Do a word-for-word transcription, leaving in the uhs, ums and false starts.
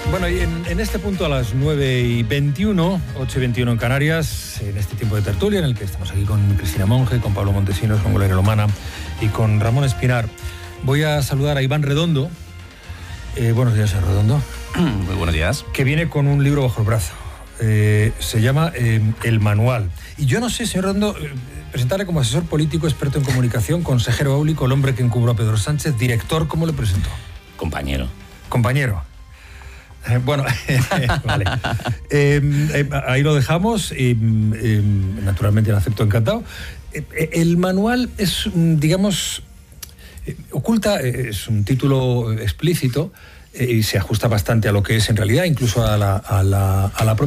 Bueno, y en, en este punto a las nueve y veintiuno, ocho y veintiuno en Canarias, en este tiempo de tertulia en el que estamos aquí con Cristina Monge, con Pablo Montesinos, con Gloria Lomana y con Ramón Espinar, voy a saludar a Iván Redondo. Eh, buenos días, señor Redondo. Muy buenos días. Que viene con un libro bajo el brazo. Eh, se llama eh, El Manual. Y yo no sé, señor Redondo, eh, presentarle como asesor político, experto en comunicación, consejero áulico, el hombre que encubrió a Pedro Sánchez, director, ¿cómo le presentó? Compañero. Compañero. Eh, bueno, vale. Eh, eh, ahí lo dejamos. Eh, eh, naturalmente, el acepto encantado. Eh, el manual es, digamos, eh, oculta, eh, es un título explícito eh, y se ajusta bastante a lo que es en realidad, incluso a la, a la, a la propia